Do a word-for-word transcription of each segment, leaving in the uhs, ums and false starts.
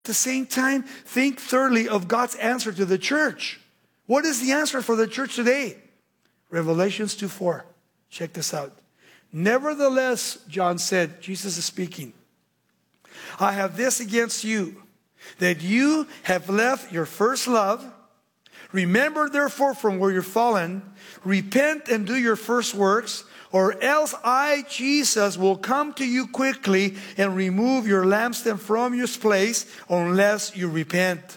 At the same time, think thirdly of God's answer to the church. What is the answer for the church today? Revelations two four. Check this out. Nevertheless, John said, Jesus is speaking, I have this against you, that you have left your first love. Remember therefore from where you're fallen, repent and do your first works, or else I, Jesus, will come to you quickly and remove your lampstand from your place unless you repent.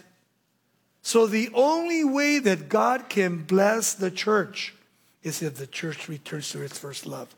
So the only way that God can bless the church is if the church returns to its first love.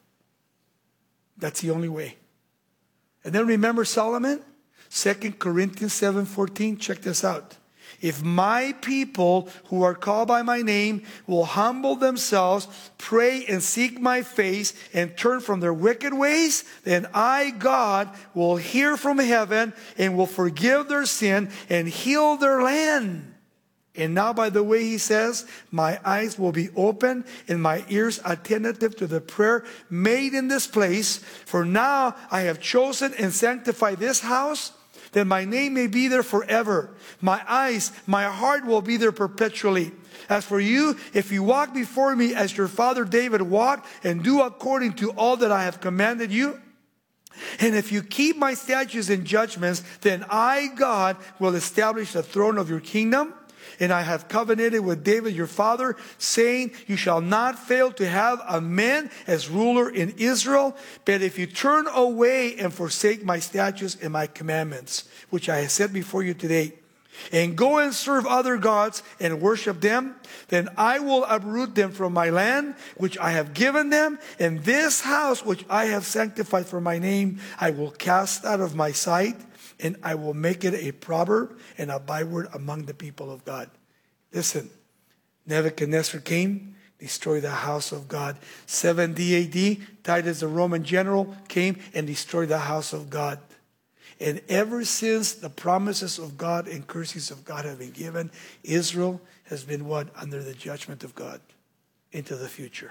That's the only way. And then remember Solomon? Second Corinthians seven fourteen. Check this out. If my people who are called by my name will humble themselves, pray and seek my face, and turn from their wicked ways, then I, God, will hear from heaven and will forgive their sin and heal their land. And now, by the way, he says, my eyes will be open and my ears attentive to the prayer made in this place. For now I have chosen and sanctified this house, that my name may be there forever. My eyes, my heart will be there perpetually. As for you, if you walk before me as your father David walked, and do according to all that I have commanded you, and if you keep my statutes and judgments, then I, God, will establish the throne of your kingdom. And I have covenanted with David your father, saying, you shall not fail to have a man as ruler in Israel. But if you turn away and forsake my statutes and my commandments, which I have set before you today, and go and serve other gods and worship them, then I will uproot them from my land, which I have given them. And this house, which I have sanctified for my name, I will cast out of my sight. And I will make it a proverb and a byword among the people of God. Listen, Nebuchadnezzar came, destroyed the house of God. seventy A D, Titus, the Roman general, came and destroyed the house of God. And ever since the promises of God and curses of God have been given, Israel has been what? Under the judgment of God into the future.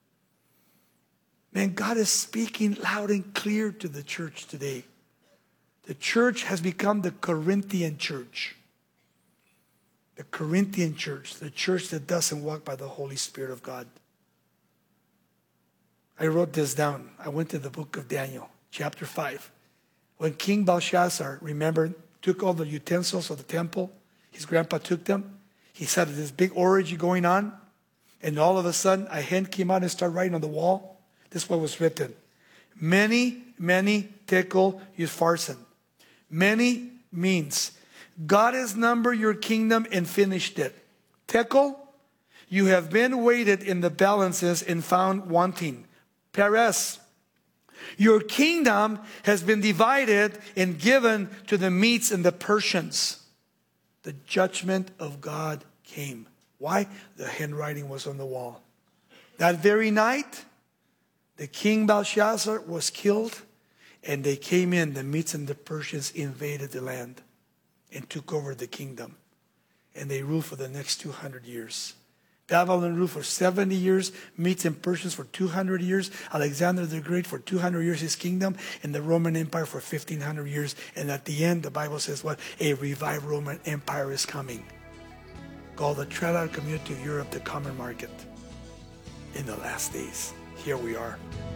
Man, God is speaking loud and clear to the church today. The church has become the Corinthian church. The Corinthian church, the church that doesn't walk by the Holy Spirit of God. I wrote this down. I went to the book of Daniel, chapter five. When King Belshazzar, remember, took all the utensils of the temple, his grandpa took them. He said this big orgy going on, and all of a sudden a hand came out and started writing on the wall. This is what was written. Many, many tekel upharsin. Many means God has numbered your kingdom and finished it. Tekel, you have been weighted in the balances and found wanting. Peres, your kingdom has been divided and given to the Medes and the Persians. The judgment of God came. Why? The handwriting was on the wall. That very night, the king Belshazzar was killed. And they came in, the Medes and the Persians invaded the land and took over the kingdom. And they ruled for the next two hundred years. Babylon ruled for seventy years, Medes and Persians for two hundred years, Alexander the Great for two hundred years, his kingdom, and the Roman Empire for fifteen hundred years. And at the end, the Bible says what? A revived Roman Empire is coming. Called the Trilateral Community of Europe, the common market. In the last days, here we are.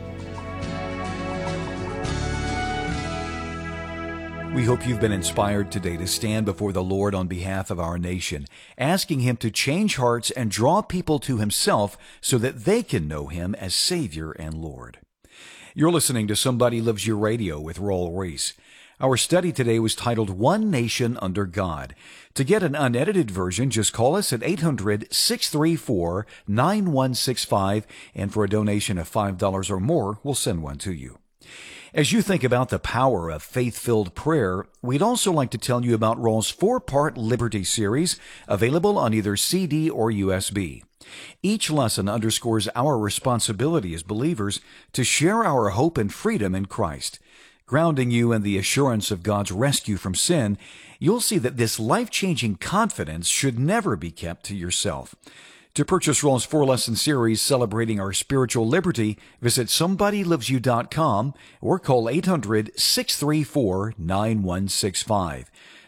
We hope you've been inspired today to stand before the Lord on behalf of our nation, asking Him to change hearts and draw people to Himself so that they can know Him as Savior and Lord. You're listening to Somebody Loves You Radio with Raul Ries. Our study today was titled One Nation Under God. To get an unedited version, just call us at eight hundred, six three four, nine one six five, and for a donation of five dollars or more, we'll send one to you. As you think about the power of faith-filled prayer, we'd also like to tell you about Raul's four-part Liberty series, available on either C D or U S B. Each lesson underscores our responsibility as believers to share our hope and freedom in Christ. Grounding you in the assurance of God's rescue from sin, you'll see that this life-changing confidence should never be kept to yourself. To purchase Raul's four-lesson series celebrating our spiritual liberty, visit somebody loves you dot com or call eight hundred, six three four, nine one six five.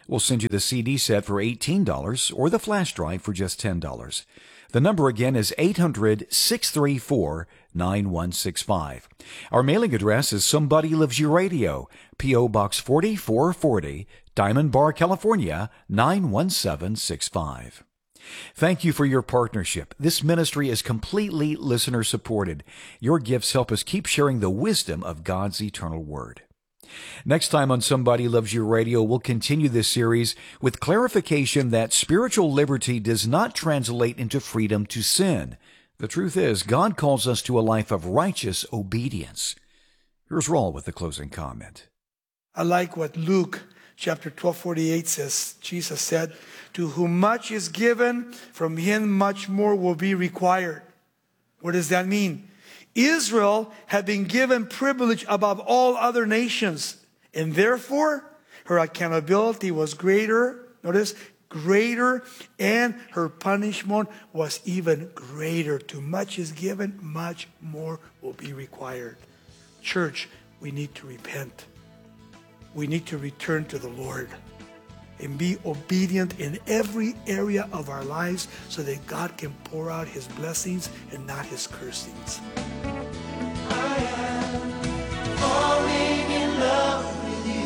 We'll send you the C D set for eighteen dollars or the flash drive for just ten dollars. The number again is eight hundred, six three four, nine one six five. Our mailing address is Somebody Loves You Radio, P O. Box forty-four forty, Diamond Bar, California, nine one seven six five. Thank you for your partnership. This ministry is completely listener-supported. Your gifts help us keep sharing the wisdom of God's eternal Word. Next time on Somebody Loves You Radio, we'll continue this series with clarification that spiritual liberty does not translate into freedom to sin. The truth is, God calls us to a life of righteous obedience. Here's Raul with the closing comment. I like what Luke chapter twelve forty-eight says. Jesus said, "To whom much is given, from him much more will be required." What does that mean? Israel had been given privilege above all other nations, and therefore her accountability was greater. Notice, greater, and her punishment was even greater. To much is given, much more will be required. Church, we need to repent. We need to return to the Lord and be obedient in every area of our lives so that God can pour out His blessings and not His cursings. I am falling in love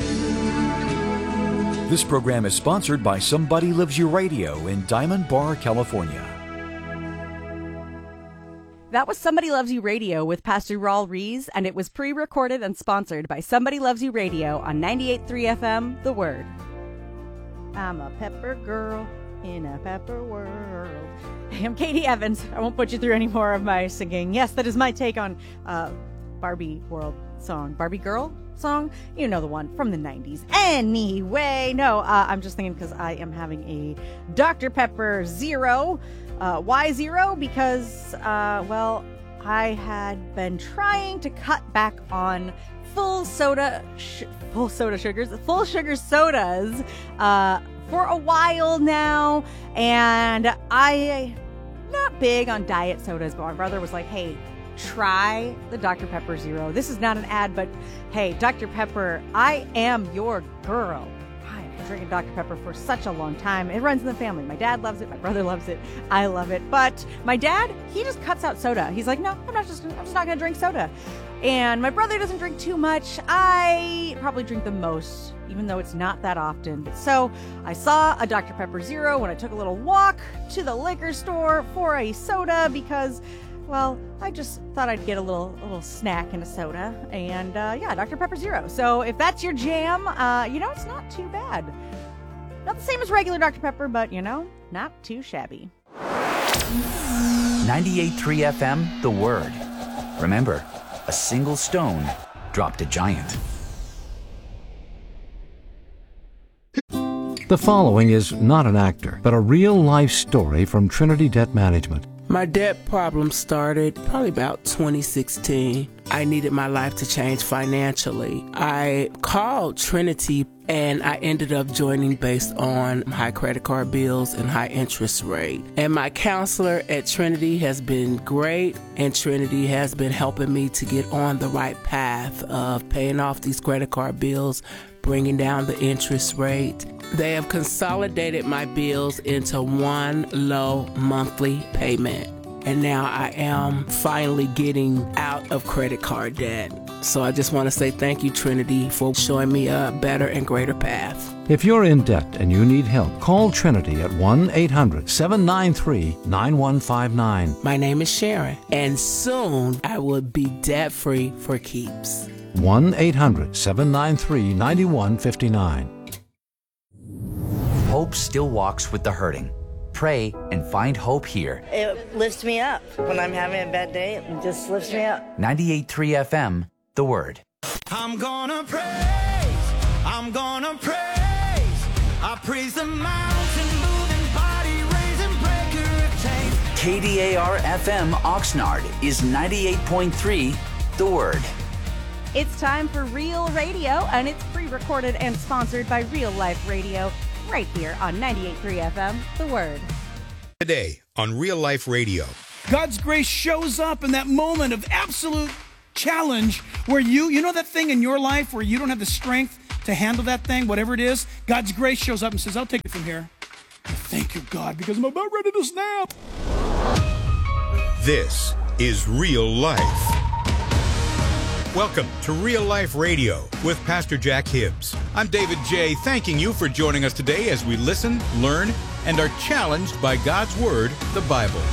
with you. This program is sponsored by Somebody Loves You Radio in Diamond Bar, California. That was Somebody Loves You Radio with Pastor Raul Rees, and it was pre-recorded and sponsored by Somebody Loves You Radio on ninety-eight point three F M, The Word. I'm a pepper girl in a pepper world. I'm Katie Evans. I won't put you through any more of my singing. Yes, that is my take on uh, Barbie World song. Barbie Girl song? You know the one from the nineties. Anyway, no, uh, I'm just thinking because I am having a Doctor Pepper Zero. Uh, why zero? Because, uh, well, I had been trying to cut back on full soda, sh- full soda sugars, full sugar sodas, uh, for a while now, and I, not big on diet sodas, but my brother was like, hey, try the Doctor Pepper Zero. This is not an ad, but hey, Doctor Pepper, I am your girl. I've been drinking Doctor Pepper for such a long time. It runs in the family. My dad loves it. My brother loves it. I love it. But my dad, he just cuts out soda. He's like, no, I'm not just, I'm just not going to drink soda. And my brother doesn't drink too much. I probably drink the most, even though it's not that often. So I saw a Doctor Pepper Zero when I took a little walk to the liquor store for a soda because, well, I just thought I'd get a little a little snack and a soda. And uh, yeah, Doctor Pepper Zero. So if that's your jam, uh, you know, it's not too bad. Not the same as regular Doctor Pepper, but, you know, not too shabby. ninety-eight point three F M, The Word. Remember, a single stone dropped a giant. The following is not an actor, but a real-life story from Trinity Debt Management. My debt problem started probably about twenty sixteen. I needed my life to change financially. I called Trinity and I ended up joining based on high credit card bills and high interest rate. And my counselor at Trinity has been great, and Trinity has been helping me to get on the right path of paying off these credit card bills, bringing down the interest rate. They have consolidated my bills into one low monthly payment. And now I am finally getting out of credit card debt. So I just want to say thank you, Trinity, for showing me a better and greater path. If you're in debt and you need help, call Trinity at one eight hundred, seven nine three, nine one five nine. My name is Sharon, and soon I will be debt-free for keeps. one eight hundred, seven nine three, nine one five nine. Hope still walks with the hurting. Pray and find hope here. It lifts me up. When I'm having a bad day, it just lifts me up. ninety-eight point three F M, The Word. I'm gonna praise, I'm gonna praise. I praise the mountain moving, body raising, breaker of chains. K D A R F M Oxnard is ninety-eight point three, The Word. It's time for Real Radio, and it's pre-recorded and sponsored by Real Life Radio, right here on ninety-eight point three F M, The Word. Today on Real Life Radio. God's grace shows up in that moment of absolute challenge where you, you know that thing in your life where you don't have the strength to handle that thing, whatever it is, God's grace shows up and says, I'll take it from here. Thank you, God, because I'm about ready to snap. This is Real Life. Welcome to Real Life Radio with Pastor Jack Hibbs. I'm David J., thanking you for joining us today as we listen, learn, and are challenged by God's Word, the Bible.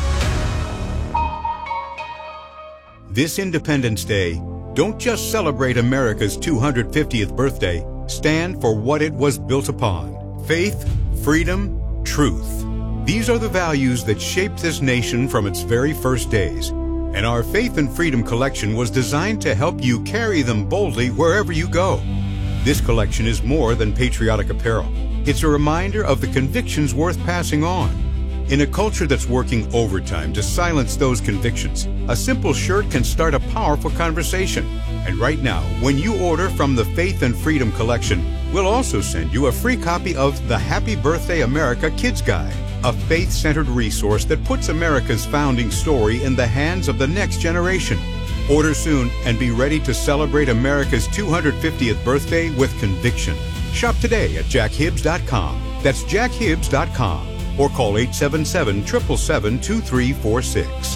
This Independence Day, don't just celebrate America's two hundred fiftieth birthday. Stand for what it was built upon. Faith, freedom, truth. These are the values that shaped this nation from its very first days. And our Faith and Freedom collection was designed to help you carry them boldly wherever you go. This collection is more than patriotic apparel. It's a reminder of the convictions worth passing on. In a culture that's working overtime to silence those convictions, a simple shirt can start a powerful conversation. And right now, when you order from the Faith and Freedom collection, we'll also send you a free copy of the Happy Birthday America Kids Guide, a faith-centered resource that puts America's founding story in the hands of the next generation. Order soon and be ready to celebrate America's two hundred fiftieth birthday with conviction. Shop today at jack hibbs dot com. That's jack hibbs dot com. Or call eight seven seven, seven seven seven, two three four six.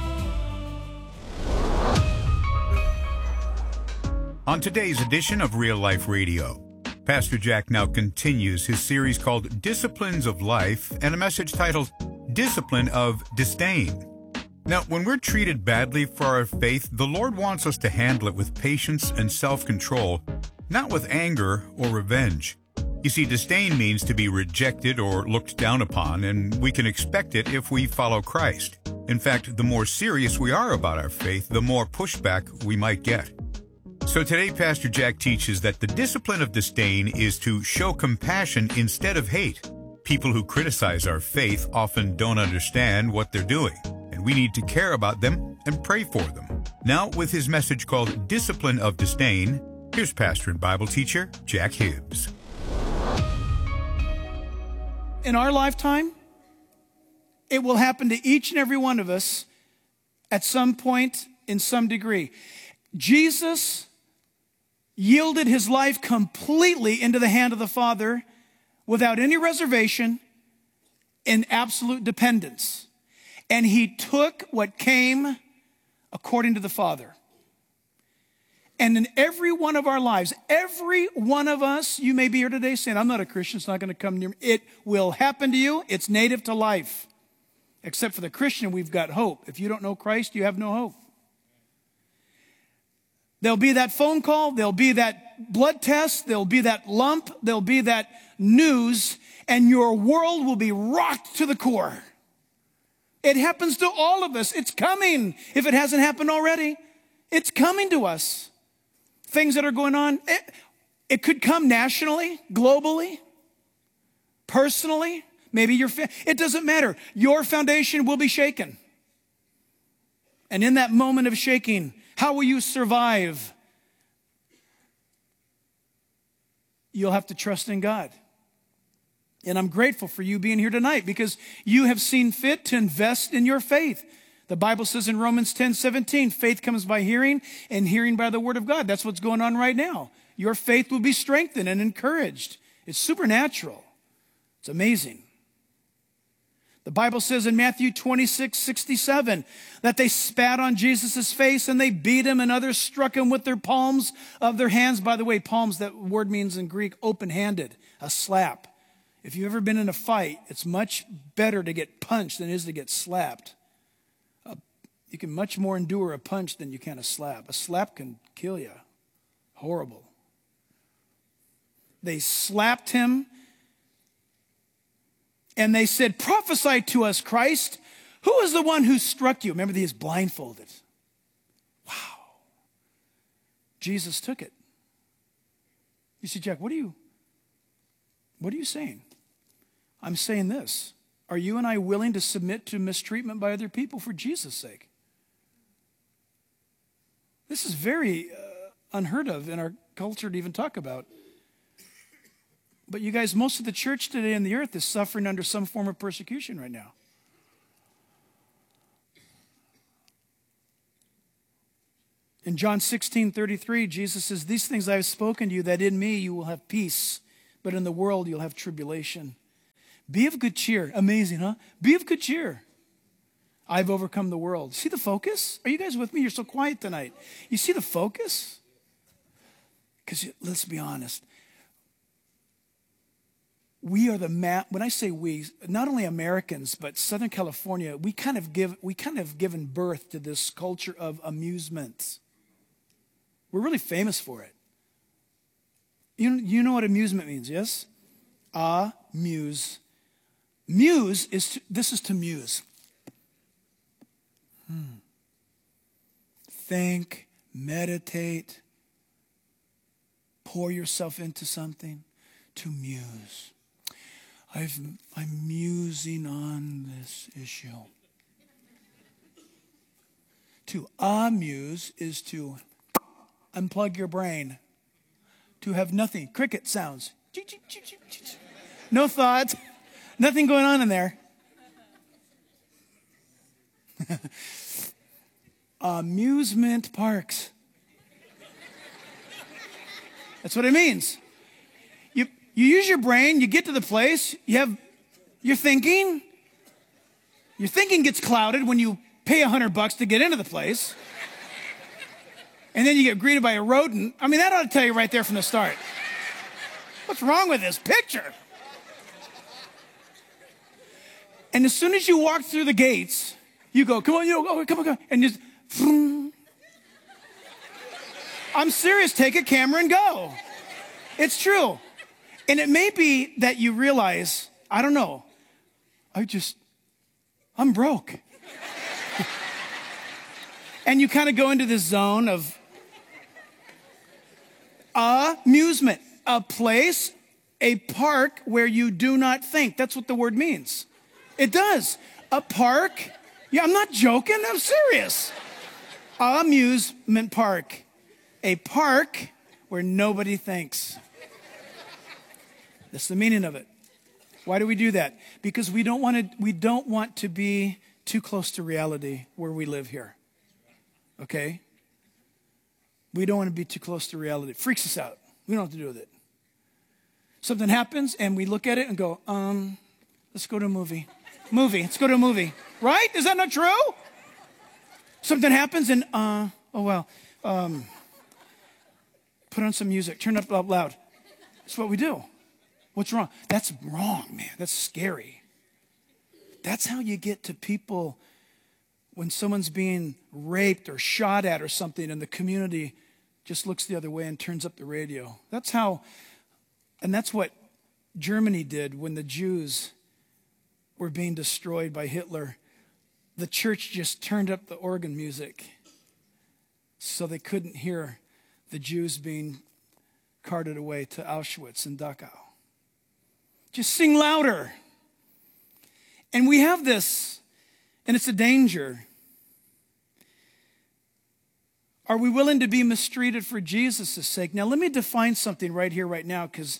On today's edition of Real Life Radio, Pastor Jack now continues his series called Disciplines of Life and a message titled Discipline of Disdain. Now, when we're treated badly for our faith, the Lord wants us to handle it with patience and self-control, not with anger or revenge. You see, disdain means to be rejected or looked down upon, and we can expect it if we follow Christ. In fact, the more serious we are about our faith, the more pushback we might get. So today, Pastor Jack teaches that the discipline of disdain is to show compassion instead of hate. People who criticize our faith often don't understand what they're doing, and we need to care about them and pray for them. Now, with his message called Discipline of Disdain, here's pastor and Bible teacher Jack Hibbs. In our lifetime, it will happen to each and every one of us at some point in some degree. Jesus yielded his life completely into the hand of the Father without any reservation, in absolute dependence. And he took what came according to the Father. And in every one of our lives, every one of us, you may be here today saying, I'm not a Christian, it's not going to come near me. It will happen to you. It's native to life. Except for the Christian, we've got hope. If you don't know Christ, you have no hope. There'll be that phone call, there'll be that blood test, there'll be that lump, there'll be that news, and your world will be rocked to the core. It happens to all of us. It's coming. If it hasn't happened already, it's coming to us. Things that are going on, it, it could come nationally, globally, personally, maybe your fa- it doesn't matter. Your foundation will be shaken. And in that moment of shaking, how will you survive? You'll have to trust in God. And I'm grateful for you being here tonight because you have seen fit to invest in your faith. The Bible says in Romans ten seventeen, faith comes by hearing and hearing by the word of God. That's what's going on right now. Your faith will be strengthened and encouraged. It's supernatural. It's amazing. The Bible says in Matthew twenty-six sixty-seven that they spat on Jesus' face and they beat him, and others struck him with their palms of their hands. By the way, palms, that word means in Greek open-handed, a slap. If you've ever been in a fight, it's much better to get punched than it is to get slapped. Uh, you can much more endure a punch than you can a slap. A slap can kill you. Horrible. They slapped him and they said, prophesy to us, Christ. Who is the one who struck you? Remember, he is blindfolded. Wow. Jesus took it. You see, Jack, what are you, what are you saying? I'm saying this. Are you and I willing to submit to mistreatment by other people for Jesus' sake? This is very uh, unheard of in our culture to even talk about. But you guys, most of the church today on the earth is suffering under some form of persecution right now. In John sixteen thirty-three, Jesus says, these things I have spoken to you, that in me you will have peace, but in the world you'll have tribulation. Be of good cheer. Amazing, huh? Be of good cheer. I've overcome the world. See the focus? Are you guys with me? You're so quiet tonight. You see the focus? Because let's be honest. We are the ma- when I say we, not only Americans, but Southern California, we kind of give we kind of given birth to this culture of amusement. We're really famous for it. You, you know what amusement means, yes? Amuse. Muse is to, this is to muse. Hmm. Think, meditate, pour yourself into something. To muse. I've, I'm musing on this issue. To amuse is to unplug your brain. To have nothing. Cricket sounds. No thoughts. Nothing going on in there. Amusement parks. That's what it means. You, you use your brain, you get to the place, you have, you're thinking. Your thinking gets clouded when you pay a hundred bucks to get into the place. And then you get greeted by a rodent. I mean, that ought to tell you right there from the start. What's wrong with this picture? And as soon as you walk through the gates, you go, come on, you know, come on, come on. And just, vroom. I'm serious, take a camera and go. It's true. And it may be that you realize, I don't know, I just, I'm broke. And you kind of go into this zone of amusement, a place, a park where you do not think. That's what the word means. It does. A park. Yeah, I'm not joking. I'm serious. Amusement park. A park where nobody thinks. That's the meaning of it. Why do we do that? Because we don't want to, we don't want to be too close to reality where we live here. Okay? We don't want to be too close to reality. It freaks us out. We don't have to do with it. Something happens and we look at it and go, um, let's go to a movie. Movie. Let's go to a movie. Right? Is that not true? Something happens and, uh, oh, well, um, put on some music. Turn it up loud. That's what we do. What's wrong? That's wrong, man. That's scary. That's how you get to people when someone's being raped or shot at or something and the community just looks the other way and turns up the radio. That's how, and that's what Germany did when the Jews were being destroyed by Hitler. The church just turned up the organ music so they couldn't hear the Jews being carted away to Auschwitz and Dachau. Just sing louder. And we have this, and it's a danger. Are we willing to be mistreated for Jesus' sake? Now, let me define something right here, right now, because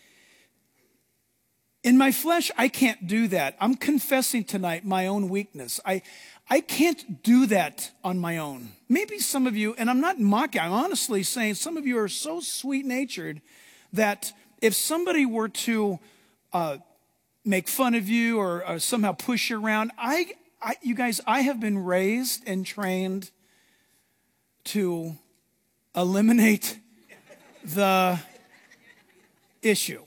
in my flesh, I can't do that. I'm confessing tonight my own weakness. I, I can't do that on my own. Maybe some of you, and I'm not mocking, I'm honestly saying some of you are so sweet-natured that if somebody were to uh, make fun of you or, or somehow push you around, I, I, you guys, I have been raised and trained to eliminate the issue.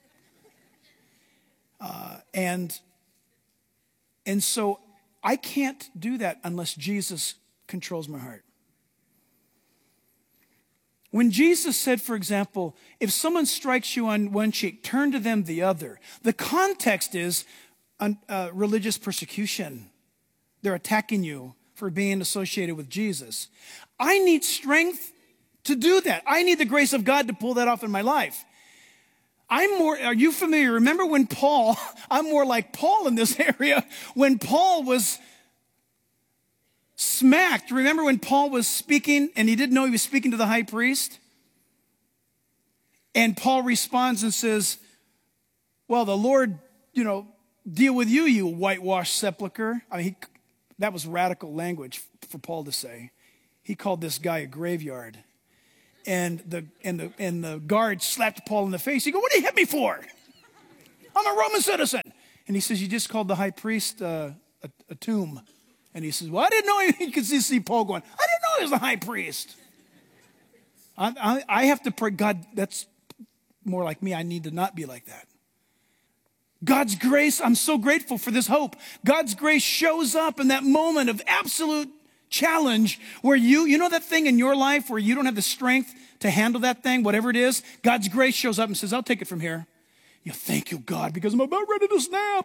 Uh, and, and so I can't do that unless Jesus controls my heart. When Jesus said, for example, if someone strikes you on one cheek, turn to them the other. The context is uh, religious persecution. They're attacking you for being associated with Jesus. I need strength to do that. I need the grace of God to pull that off in my life. I'm more, are you familiar? Remember when Paul, I'm more like Paul in this area, when Paul was smacked. Remember when Paul was speaking and he didn't know he was speaking to the high priest? And Paul responds and says, well, the Lord, you know, deal with you, you whitewashed sepulcher. I mean, he, that was radical language for Paul to say. he called this guy a graveyard. And the, and the, and the guard slapped Paul in the face. He goes, what did he hit me for? I'm a Roman citizen. And he says, you just called the high priest uh, a, a tomb. And he says, well, I didn't know. You could see Paul going, I didn't know he was the high priest. I, I, I have to pray, God, that's more like me. I need to not be like that. God's grace, I'm so grateful for this hope. God's grace shows up in that moment of absolute challenge where you, you know that thing in your life where you don't have the strength to handle that thing, whatever it is, God's grace shows up and says, I'll take it from here. You thank you, God, because I'm about ready to snap.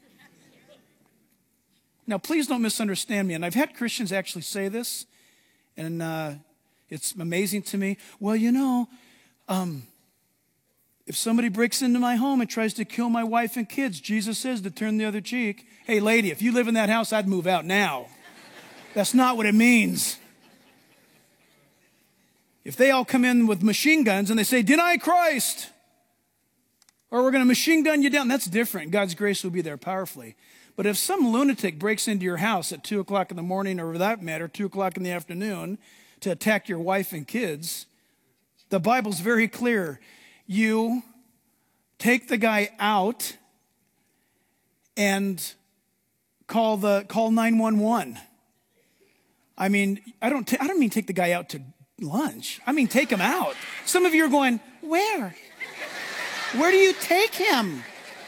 Now, please don't misunderstand me. And I've had Christians actually say this, and uh, it's amazing to me. Well, you know, um, if somebody breaks into my home and tries to kill my wife and kids, Jesus says to turn the other cheek. Hey, lady, if you live in that house, I'd move out now. That's not what it means. If they all come in with machine guns and they say, deny Christ, or we're going to machine gun you down, that's different. God's grace will be there powerfully. But if some lunatic breaks into your house at two o'clock in the morning, or for that matter, two o'clock in the afternoon, to attack your wife and kids, the Bible's very clear. You take the guy out and call the call nine one one. I mean, I don't, t- I don't mean take the guy out to lunch. I mean, take him out. Some of you are going, where? Where do you take him?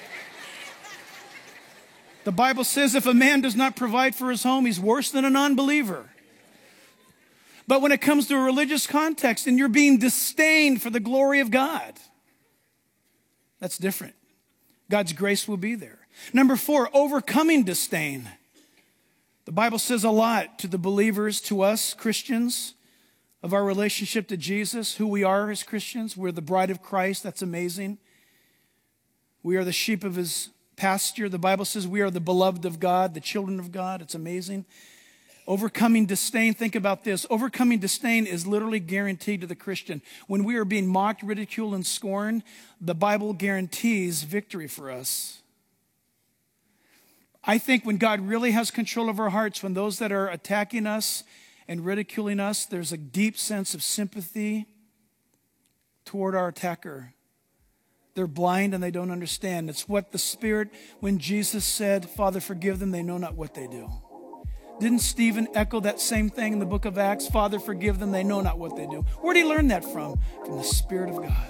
The Bible says if a man does not provide for his home, he's worse than a non-believer. But when it comes to a religious context and you're being disdained for the glory of God, that's different. God's grace will be there. Number four, overcoming disdain. The Bible says a lot to the believers, to us Christians, of our relationship to Jesus, who we are as Christians. We're the bride of Christ. That's amazing. We are the sheep of his pasture. The Bible says we are the beloved of God, the children of God. It's amazing. Overcoming disdain, think about this. Overcoming disdain is literally guaranteed to the Christian. When we are being mocked, ridiculed, and scorned, the Bible guarantees victory for us. I think when God really has control of our hearts, when those that are attacking us and ridiculing us, there's a deep sense of sympathy toward our attacker. They're blind and they don't understand. It's what the Spirit, when Jesus said, Father, forgive them, they know not what they do. Didn't Stephen echo that same thing in the book of Acts? Father, forgive them, they know not what they do. Where did he learn that from? From the Spirit of God.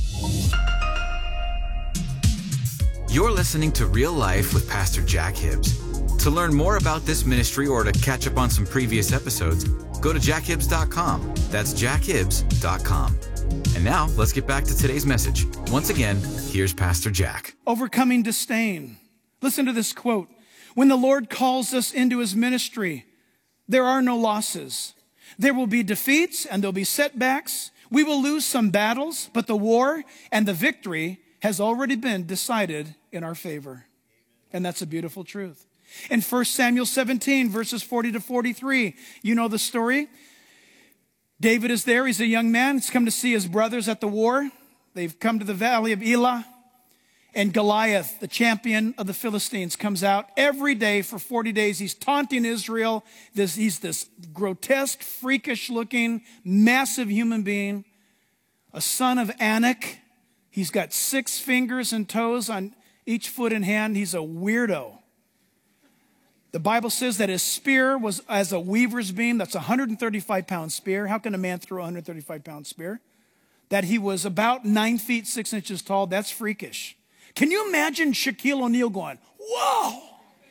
You're listening to Real Life with Pastor Jack Hibbs. To learn more about this ministry or to catch up on some previous episodes, go to jack hibbs dot com. That's jack hibbs dot com. And now, let's get back to today's message. Once again, here's Pastor Jack. Overcoming disdain. Listen to this quote. When the Lord calls us into his ministry, there are no losses. There will be defeats and there'll be setbacks. We will lose some battles, but the war and the victory has already been decided in our favor. And that's a beautiful truth. In First Samuel seventeen, verses forty to forty-three, you know the story. David is there. He's a young man. He's come to see his brothers at the war. They've come to the valley of Elah. And Goliath, the champion of the Philistines, comes out every day for forty days. He's taunting Israel. This, he's this grotesque, freakish-looking, massive human being, a son of Anak. He's got six fingers and toes on each foot and hand. He's a weirdo. The Bible says that his spear was as a weaver's beam. That's a one hundred thirty-five pound spear. How can a man throw a one hundred thirty-five pound spear? That he was about nine feet, six inches tall. That's freakish. Can you imagine Shaquille O'Neal going, whoa?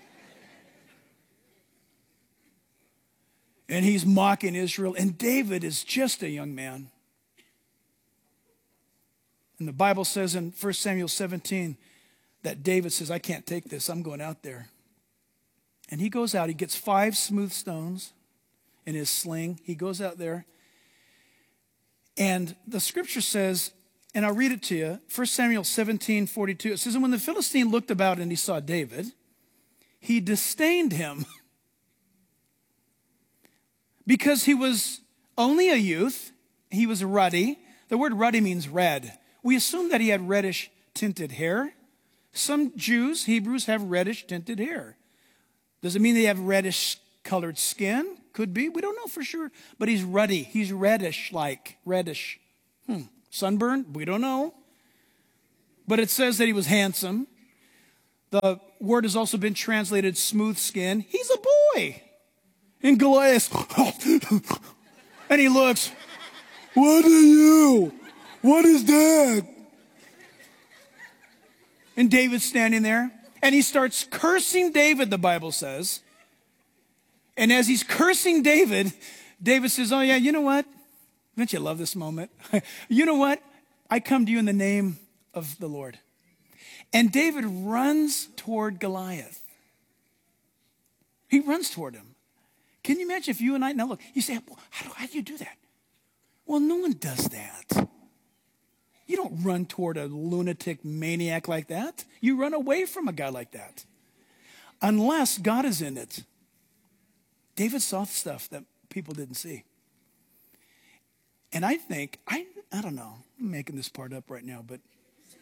And he's mocking Israel. And David is just a young man. And the Bible says in First Samuel seventeen that David says, I can't take this. I'm going out there. And he goes out. He gets five smooth stones in his sling. He goes out there. And the scripture says, and I'll read it to you, First Samuel seventeen forty-two. It says, and when the Philistine looked about and he saw David, he disdained him because he was only a youth. He was ruddy. The word ruddy means red. We assume that he had reddish tinted hair. Some Jews, Hebrews, have reddish tinted hair. Does it mean they have reddish colored skin? Could be. We don't know for sure. But he's ruddy. He's reddish-like. Reddish. Hmm. Sunburned? We don't know. But it says that he was handsome. The word has also been translated smooth skin. He's a boy. And Goliath, and he looks, what are you? What is that? And David's standing there, and he starts cursing David, the Bible says. And as he's cursing David, David says, oh yeah, you know what? Don't you love this moment? You know what? I come to you in the name of the Lord. And David runs toward Goliath. He runs toward him. Can you imagine if you and I, now look, you say, how do, how do you do that? Well, no one does that. You don't run toward a lunatic maniac like that. You run away from a guy like that. Unless God is in it. David saw stuff that people didn't see. And I think, I, I don't know, I'm making this part up right now, but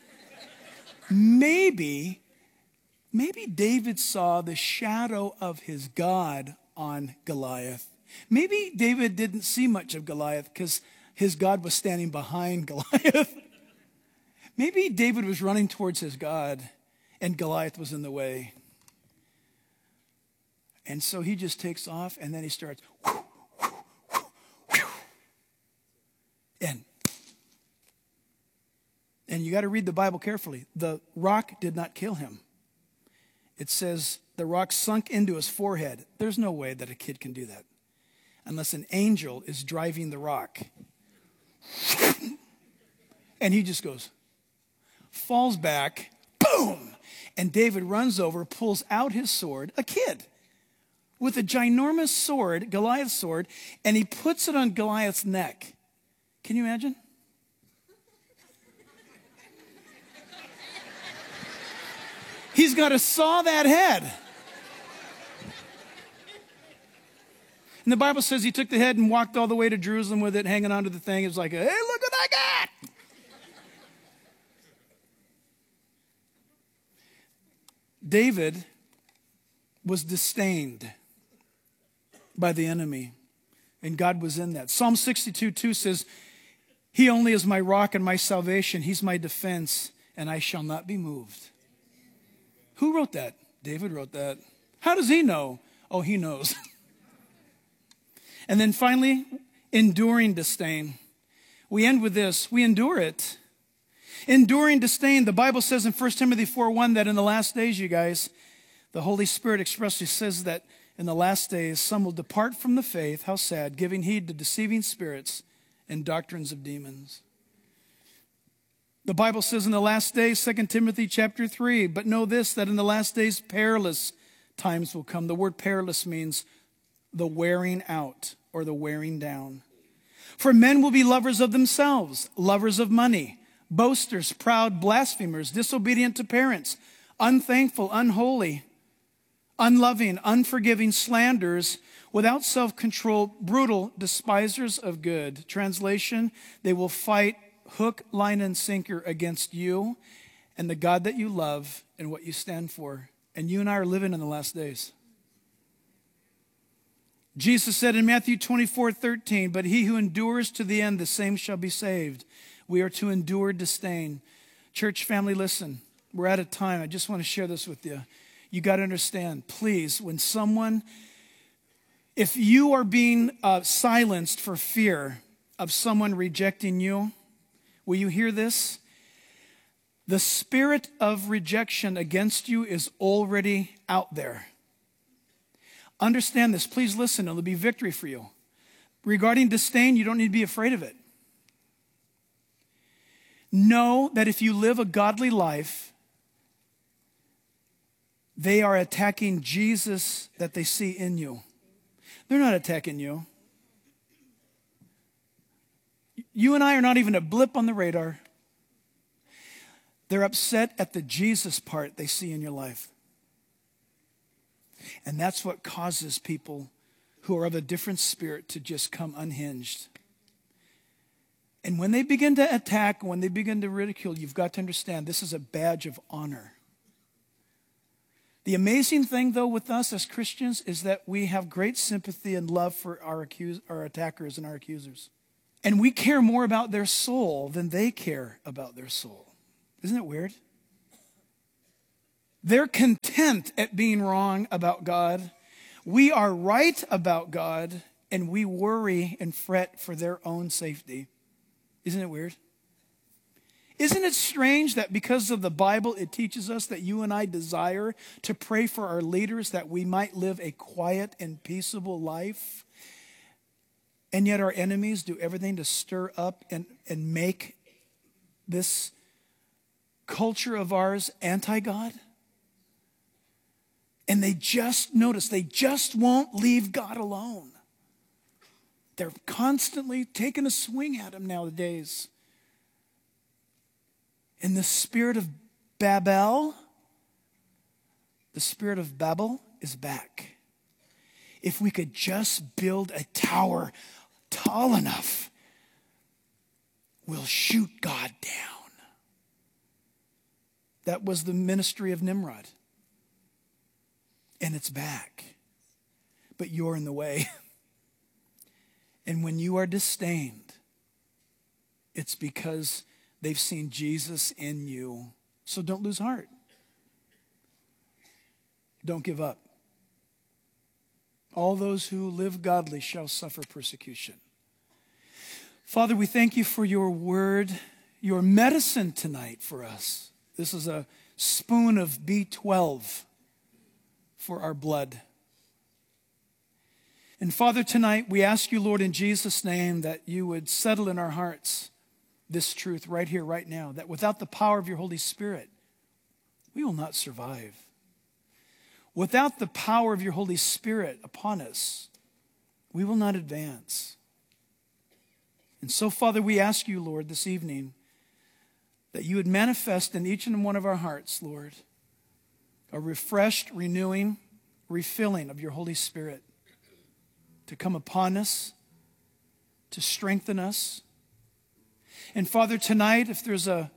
maybe, maybe David saw the shadow of his God on Goliath. Maybe David didn't see much of Goliath because his God was standing behind Goliath. Maybe David was running towards his God and Goliath was in the way. And so he just takes off and then he starts, whoo, whoo, whoo, whoo. And, and you got to read the Bible carefully. The rock did not kill him. It says the rock sunk into his forehead. There's no way that a kid can do that unless an angel is driving the rock. And he just goes, falls back, boom. And David runs over, pulls out his sword, a kid with a ginormous sword, Goliath's sword, and he puts it on Goliath's neck. Can you imagine? He's got to saw that head. And the Bible says he took the head and walked all the way to Jerusalem with it hanging onto the thing. It was like, hey, look what I got. David was disdained by the enemy, and God was in that. Psalm sixty-two two says, he only is my rock and my salvation. He's my defense, and I shall not be moved. Who wrote that? David wrote that. How does he know? Oh, he knows. And then finally, enduring disdain. We end with this. We endure it. Enduring disdain. The Bible says in First Timothy four one that in the last days, you guys, the Holy Spirit expressly says that in the last days, some will depart from the faith. How sad. Giving heed to deceiving spirits and doctrines of demons. The Bible says in the last days, Second Timothy chapter three, but know this, that in the last days perilous times will come. The word perilous means the wearing out or the wearing down. For men will be lovers of themselves, lovers of money, boasters, proud, blasphemers, disobedient to parents, unthankful, unholy, unloving, unforgiving, slanderers, without self-control, brutal, despisers of good. Translation, they will fight hook, line, and sinker against you and the God that you love and what you stand for. And you and I are living in the last days. Jesus said in Matthew twenty-four thirteen, but he who endures to the end, the same shall be saved. We are to endure disdain. Church family, listen, we're out of time. I just want to share this with you. You got to understand, please, when someone, if you are being uh, silenced for fear of someone rejecting you, will you hear this? The spirit of rejection against you is already out there. Understand this. Please listen. It'll be victory for you. Regarding disdain, you don't need to be afraid of it. Know that if you live a godly life, they are attacking Jesus that they see in you. They're not attacking you. You and I are not even a blip on the radar. They're upset at the Jesus part they see in your life. And that's what causes people who are of a different spirit to just come unhinged. And when they begin to attack, when they begin to ridicule, you've got to understand this is a badge of honor. The amazing thing, though, with us as Christians is that we have great sympathy and love for our, accuse, our attackers and our accusers. And we care more about their soul than they care about their soul. Isn't it weird? They're content at being wrong about God. We are right about God, and we worry and fret for their own safety. Isn't it weird? Isn't it strange that because of the Bible, it teaches us that you and I desire to pray for our leaders that we might live a quiet and peaceable life? And yet our enemies do everything to stir up and, and make this culture of ours anti-God? And they just, notice, they just won't leave God alone. They're constantly taking a swing at him nowadays. And the spirit of Babel, the spirit of Babel is back. If we could just build a tower tall enough, we'll shoot God down. That was the ministry of Nimrod. And it's back. But you're in the way. And when you are disdained, it's because they've seen Jesus in you. So don't lose heart. Don't give up. All those who live godly shall suffer persecution. Father, we thank you for your word, your medicine tonight for us. This is a spoon of B twelve for our blood. And Father, tonight we ask you, Lord, in Jesus' name, that you would settle in our hearts this truth right here, right now, that without the power of your Holy Spirit, we will not survive. Without the power of your Holy Spirit upon us, we will not advance. And so, Father, we ask you, Lord, this evening, that you would manifest in each and one of our hearts, Lord, a refreshed, renewing, refilling of your Holy Spirit to come upon us, to strengthen us. And Father, tonight, if there's a,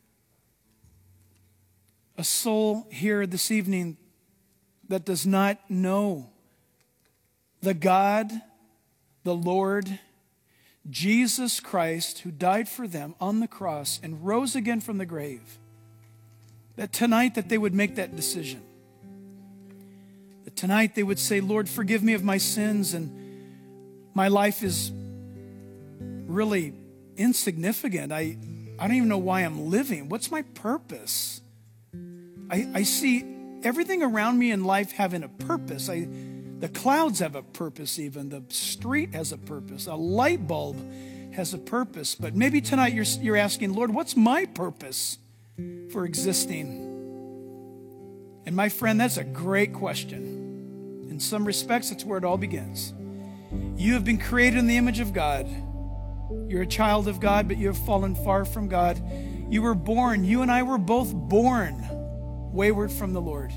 a soul here this evening that does not know the God, the Lord, Jesus Christ, who died for them on the cross and rose again from the grave, that tonight that they would make that decision. That tonight they would say, Lord, forgive me of my sins, and my life is really insignificant. I, I don't even know why I'm living. What's my purpose? I, I see everything around me in life having a purpose. I, the clouds have a purpose even. The street has a purpose. A light bulb has a purpose. But maybe tonight you're, you're asking, Lord, what's my purpose for existing? And my friend, that's a great question. In some respects, that's where it all begins. You have been created in the image of God. You're a child of God, but you have fallen far from God. You were born, you and I were both born wayward from the Lord.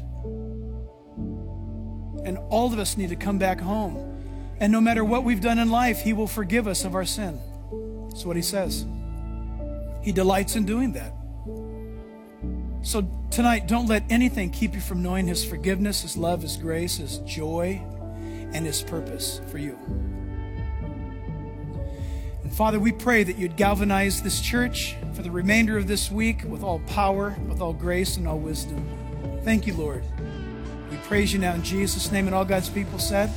And all of us need to come back home. And no matter what we've done in life, he will forgive us of our sin. That's what he says. He delights in doing that. So tonight, don't let anything keep you from knowing his forgiveness, his love, his grace, his joy, and his purpose for you. And Father, we pray that you'd galvanize this church for the remainder of this week with all power, with all grace, and all wisdom. Thank you, Lord. We praise you now in Jesus' name, and all God's people said,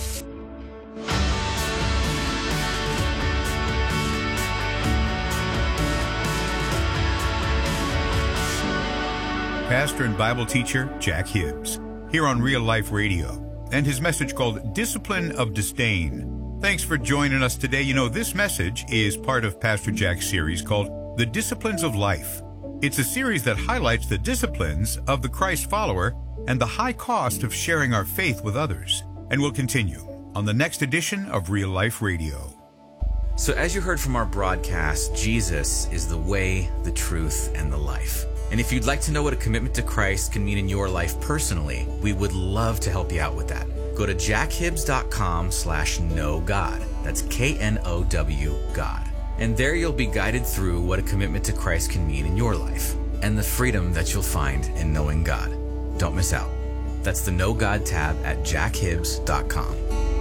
Pastor and Bible teacher Jack Hibbs, here on Real Life Radio, and his message called Discipline of Disdain. Thanks for joining us today. You know, this message is part of Pastor Jack's series called The Disciplines of Life. It's a series that highlights the disciplines of the Christ follower and the high cost of sharing our faith with others. And we'll continue on the next edition of Real Life Radio. So as you heard from our broadcast, Jesus is the way, the truth, and the life. And if you'd like to know what a commitment to Christ can mean in your life personally, we would love to help you out with that. Go to jackhibbs.com slash know God. That's K N O W God. And there you'll be guided through what a commitment to Christ can mean in your life and the freedom that you'll find in knowing God. Don't miss out. That's the Know God tab at jack hibbs dot com.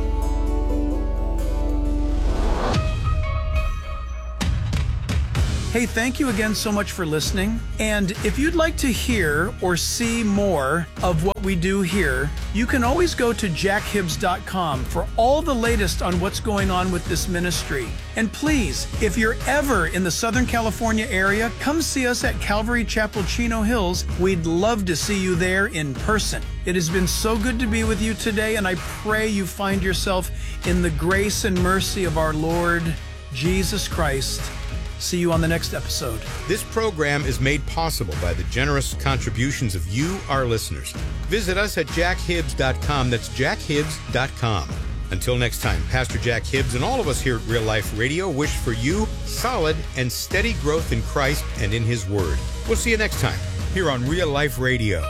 Hey, thank you again so much for listening. And if you'd like to hear or see more of what we do here, you can always go to jack hibbs dot com for all the latest on what's going on with this ministry. And please, if you're ever in the Southern California area, come see us at Calvary Chapel, Chino Hills. We'd love to see you there in person. It has been so good to be with you today, and I pray you find yourself in the grace and mercy of our Lord Jesus Christ. See you on the next episode. This program is made possible by the generous contributions of you, our listeners. Visit us at jack hibbs dot com. That's jack hibbs dot com. Until next time, Pastor Jack Hibbs and all of us here at Real Life Radio wish for you solid and steady growth in Christ and in His Word. We'll see you next time here on Real Life Radio.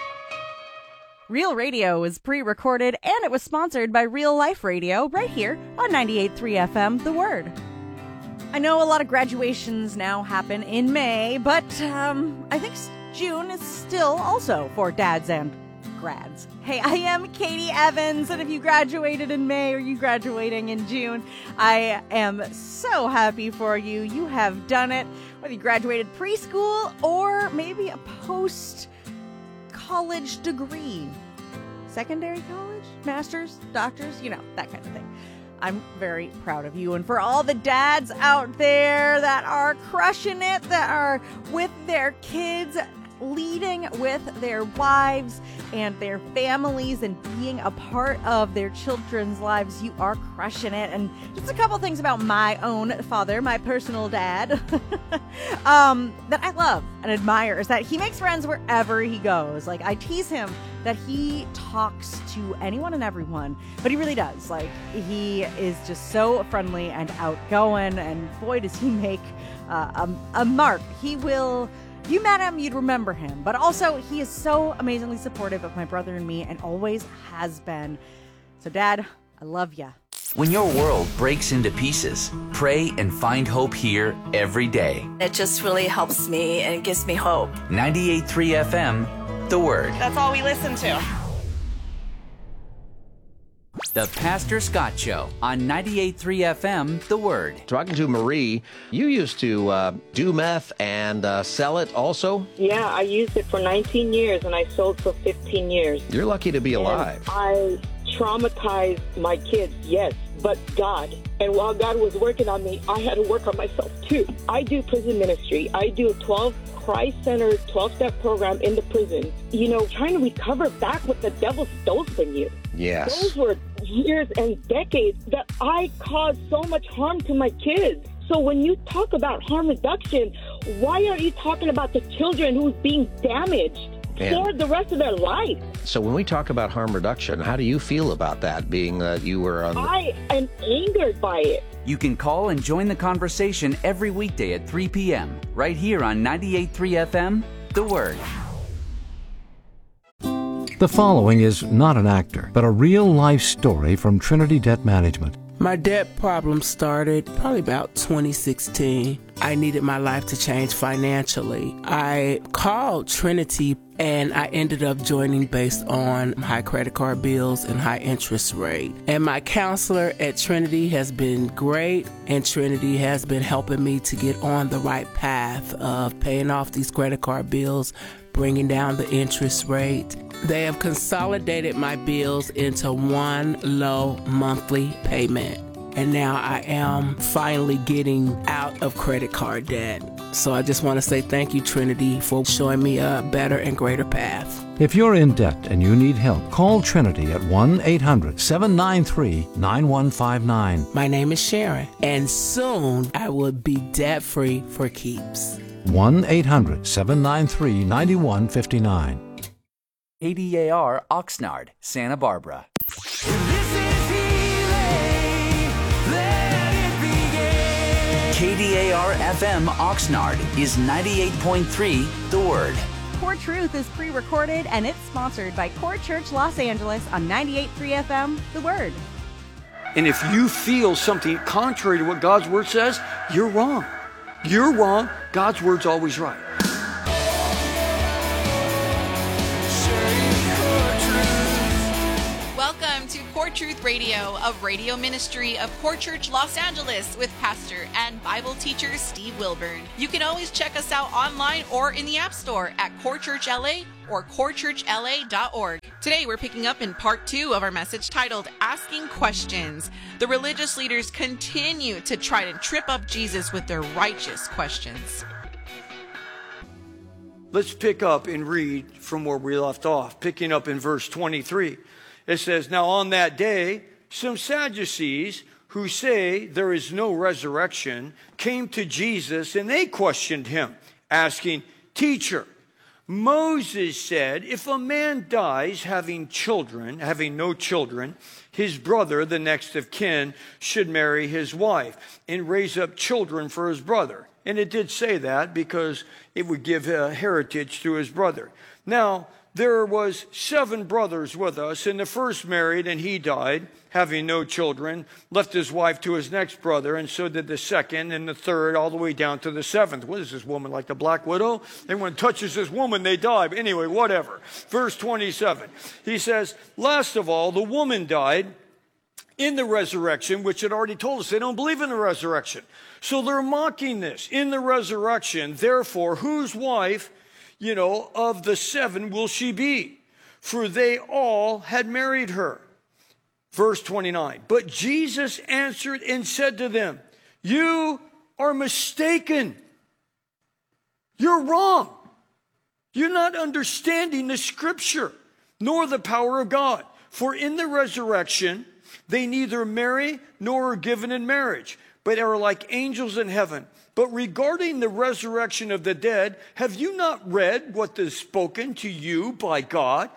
Real Radio was pre-recorded and it was sponsored by Real Life Radio right here on ninety-eight point three F M, The Word. I know a lot of graduations now happen in May, but um, I think June is still also for dads and grads. Hey, I am Katie Evans, and if you graduated in May or you graduating in June, I am so happy for you. You have done it, whether you graduated preschool or maybe a post-college degree. Secondary college? Master's? Doctors? You know, that kind of thing. I'm very proud of you. And for all the dads out there that are crushing it, that are with their kids, leading with their wives and their families and being a part of their children's lives, you are crushing it. And just a couple things about my own father, my personal dad, um, that I love and admire is that he makes friends wherever he goes. Like, I tease him that he talks to anyone and everyone, but he really does. Like, he is just so friendly and outgoing, and boy, does he make uh, a, a mark. He will... If you met him, you'd remember him. But also, he is so amazingly supportive of my brother and me, and always has been. So, Dad, I love ya. When your world breaks into pieces, pray and find hope here every day. It just really helps me and it gives me hope. ninety-eight point three F M, The Word. That's all we listen to. The Pastor Scott Show on ninety-eight point three F M, The Word. Talking to Marie, you used to uh, do meth and uh, sell it also? Yeah, I used it for nineteen years and I sold for fifteen years. You're lucky to be and alive. I traumatized my kids, yes, but God. And while God was working on me, I had to work on myself too. I do prison ministry. I do a twelve Christ-centered twelve-step program in the prison. You know, trying to recover back what the devil stole from you. Yes. Those were years and decades that I caused so much harm to my kids. So when you talk about harm reduction, why are you talking about the children who's being damaged and for the rest of their life? So when we talk about harm reduction, how do you feel about that, being that you were on the... I am angered by it. You can call and join the conversation every weekday at three p.m. right here on ninety-eight point three F M, The Word. The following is not an actor, but a real-life story from Trinity Debt Management. My debt problem started probably about twenty sixteen. I needed my life to change financially. I called Trinity and I ended up joining based on high credit card bills and high interest rate. And my counselor at Trinity has been great, and Trinity has been helping me to get on the right path of paying off these credit card bills, bringing down the interest rate. They have consolidated my bills into one low monthly payment. And now I am finally getting out of credit card debt. So I just want to say thank you, Trinity, for showing me a better and greater path. If you're in debt and you need help, call Trinity at one eight hundred seven nine three nine one five nine. My name is Sharon, and soon I will be debt-free for keeps. one eight hundred seven nine three nine one five nine. A D A R Oxnard, Santa Barbara. K D A R F M Oxnard is ninety-eight point three The Word. Core Truth is pre-recorded and it's sponsored by Core Church Los Angeles on ninety-eight point three F M, The Word. And if you feel something contrary to what God's Word says, you're wrong. You're wrong. God's Word's always right. Core Truth. Core Truth Radio, a radio ministry of Core Church Los Angeles with pastor and Bible teacher Steve Wilburn. You can always check us out online or in the App Store at Core Church L A or core church L A dot org. Today we're picking up in part two of our message titled Asking Questions. The religious leaders continue to try to trip up Jesus with their righteous questions. Let's pick up and read from where we left off, picking up in verse twenty-three. It says, "Now on that day, some Sadducees who say there is no resurrection came to Jesus, and they questioned him, asking, 'Teacher, Moses said, if a man dies having children, having no children, his brother, the next of kin, should marry his wife and raise up children for his brother.' And it did say that because it would give a heritage to his brother. Now, there was seven brothers with us, and the first married, and he died, having no children, left his wife to his next brother, and so did the second and the third, all the way down to the seventh." What is this woman, like the Black Widow? Anyone touches this woman, they die. But anyway, whatever. Verse twenty-seven, he says, "Last of all, the woman died in the resurrection," which had already told us they don't believe in the resurrection. So they're mocking this. "In the resurrection, therefore, whose wife, you know, of the seven will she be? For they all had married her." Verse twenty-nine, "But Jesus answered and said to them, 'You are mistaken. You're wrong. You're not understanding the scripture, nor the power of God. For in the resurrection, they neither marry nor are given in marriage, but are like angels in heaven. But regarding the resurrection of the dead, have you not read what is spoken to you by God?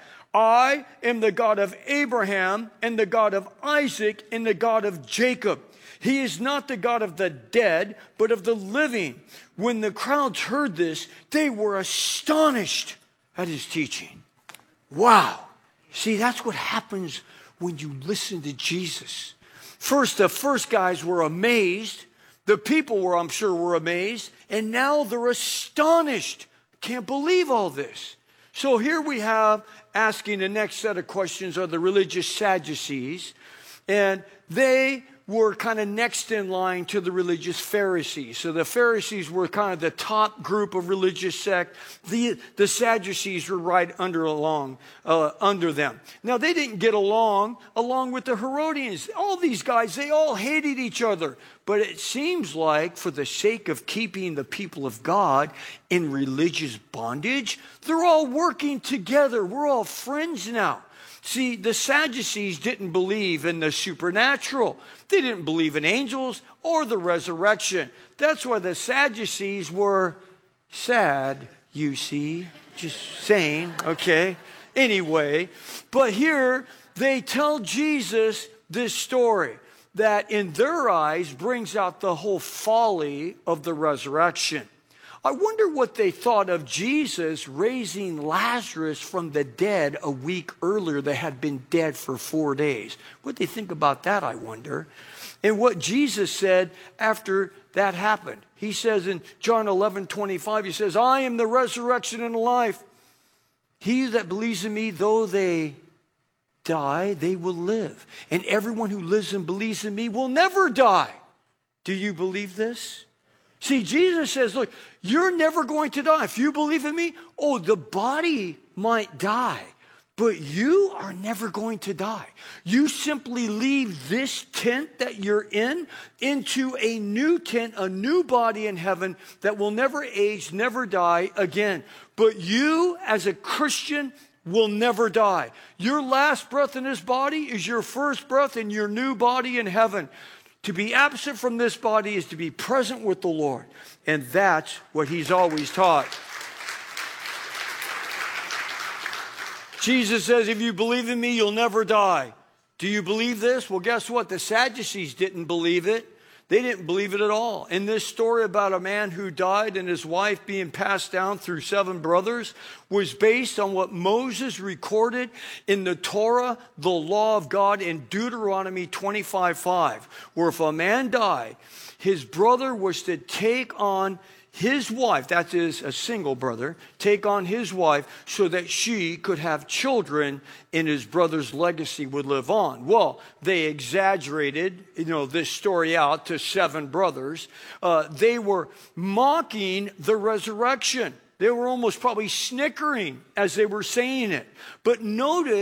I am the God of Abraham and the God of Isaac and the God of Jacob. He is not the God of the dead, but of the living.' When the crowds heard this, they were astonished at his teaching." Wow. See, that's what happens when you listen to Jesus. First, the first guys were amazed. The people were, I'm sure, were amazed. And now they're astonished. Can't believe all this. So here we have asking the next set of questions are the religious Sadducees. And they were kind of next in line to the religious Pharisees. So the Pharisees were kind of the top group of religious sect. The, the Sadducees were right under along uh, under them. Now they didn't get along along with the Herodians. All these guys, they all hated each other. But it seems like for the sake of keeping the people of God in religious bondage, they're all working together. We're all friends now. See, the Sadducees didn't believe in the supernatural. They didn't believe in angels or the resurrection. That's why the Sadducees were sad, you see. Just saying, okay? Anyway, but here they tell Jesus this story that in their eyes brings out the whole folly of the resurrection. I wonder what they thought of Jesus raising Lazarus from the dead a week earlier that had been dead for four days. What they think about that, I wonder. And what Jesus said after that happened. He says in John eleven twenty-five, he says, "I am the resurrection and the life. He that believes in me, though they die, they will live. And everyone who lives and believes in me will never die." Do you believe this? See, Jesus says, look, you're never going to die. If you believe in me, oh, the body might die, but you are never going to die. You simply leave this tent that you're in into a new tent, a new body in heaven that will never age, never die again. But you, as a Christian, will never die. Your last breath in this body is your first breath in your new body in heaven. To be absent from this body is to be present with the Lord. And that's what he's always taught. Jesus says, if you believe in me, you'll never die. Do you believe this? Well, guess what? The Sadducees didn't believe it. They didn't believe it at all. And this story about a man who died and his wife being passed down through seven brothers was based on what Moses recorded in the Torah, the law of God, in Deuteronomy twenty-five five, where if a man died, his brother was to take on his wife, that is a single brother, take on his wife so that she could have children and his brother's legacy would live on. Well, they exaggerated, you know, this story out to seven brothers. Uh, they were mocking the resurrection. They were almost probably snickering as they were saying it. But notice